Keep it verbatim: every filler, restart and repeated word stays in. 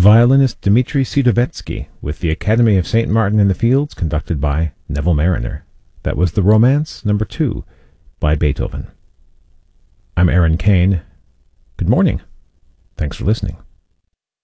violinist Dmitri Sidovetsky with the Academy of Saint Martin in the Fields, conducted by Neville Mariner. That was the Romance number two by Beethoven. I'm Aaron Kane. Good morning. Thanks for listening.